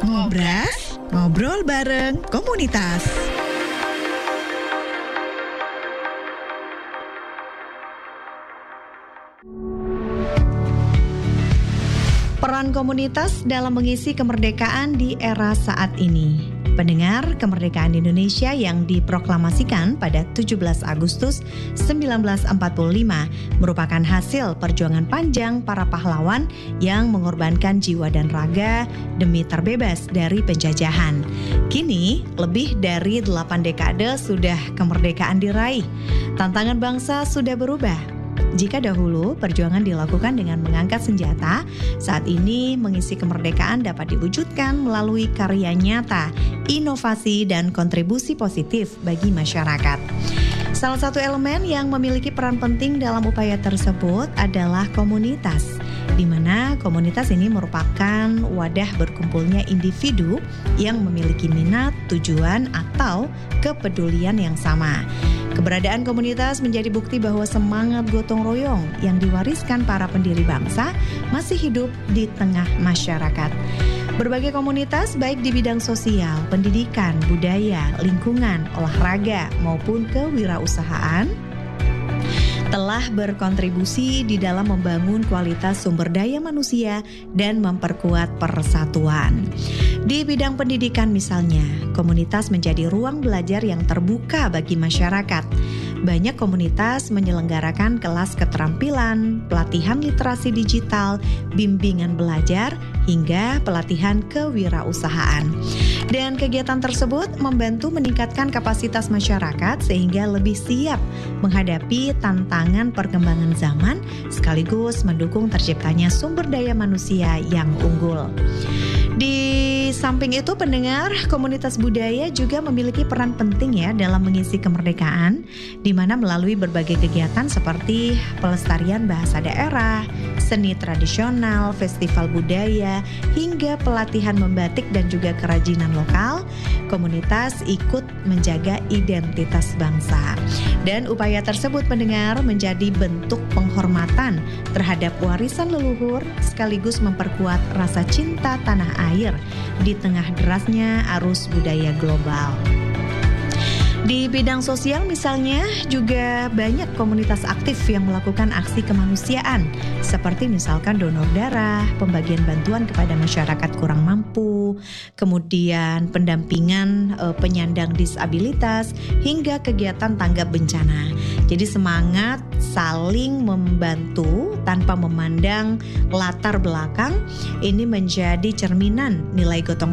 Ngobras, ngobrol bareng komunitas. Peran komunitas dalam mengisi kemerdekaan di era saat ini. Pendengar, kemerdekaan Indonesia yang diproklamasikan pada 17 Agustus 1945 merupakan hasil perjuangan panjang para pahlawan yang mengorbankan jiwa dan raga demi terbebas dari penjajahan. Kini, lebih dari 8 dekade sudah kemerdekaan diraih. Tantangan bangsa sudah berubah. Jika dahulu perjuangan dilakukan dengan mengangkat senjata, saat ini mengisi kemerdekaan dapat diwujudkan melalui karya nyata, inovasi, dan kontribusi positif bagi masyarakat. Salah satu elemen yang memiliki peran penting dalam upaya tersebut adalah komunitas, di mana komunitas ini merupakan wadah berkumpulnya individu yang memiliki minat, tujuan, atau kepedulian yang sama. Keberadaan komunitas menjadi bukti bahwa semangat gotong royong yang diwariskan para pendiri bangsa masih hidup di tengah masyarakat. Berbagai komunitas baik di bidang sosial, pendidikan, budaya, lingkungan, olahraga maupun kewirausahaan telah berkontribusi di dalam membangun kualitas sumber daya manusia dan memperkuat persatuan. Di bidang pendidikan misalnya, komunitas menjadi ruang belajar yang terbuka bagi masyarakat. Banyak komunitas menyelenggarakan kelas keterampilan, pelatihan literasi digital, bimbingan belajar, hingga pelatihan kewirausahaan. Dan kegiatan tersebut membantu meningkatkan kapasitas masyarakat sehingga lebih siap menghadapi tantangan perkembangan zaman sekaligus mendukung terciptanya sumber daya manusia yang unggul. Di samping itu, pendengar, komunitas budaya juga memiliki peran penting ya dalam mengisi kemerdekaan, di mana melalui berbagai kegiatan seperti pelestarian bahasa daerah, seni tradisional, festival budaya, hingga pelatihan membatik dan juga kerajinan lokal, komunitas ikut menjaga identitas bangsa. Dan upaya tersebut, pendengar, menjadi bentuk penghormatan terhadap warisan leluhur sekaligus memperkuat rasa cinta tanah air di tengah derasnya arus budaya global. Di bidang sosial misalnya juga banyak komunitas aktif yang melakukan aksi kemanusiaan seperti misalkan donor darah, pembagian bantuan kepada masyarakat kurang mampu, kemudian pendampingan penyandang disabilitas hingga kegiatan tanggap bencana. Jadi semangat saling membantu tanpa memandang latar belakang ini menjadi cerminan nilai gotong